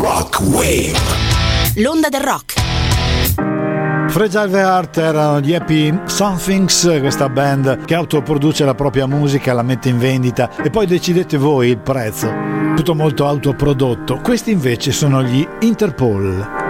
Rock Wave. L'onda del rock. Fragile the Heart erano gli Happy Somethings, questa band che autoproduce la propria musica, la mette in vendita e poi decidete voi il prezzo. Tutto molto autoprodotto. Questi invece sono gli Interpol.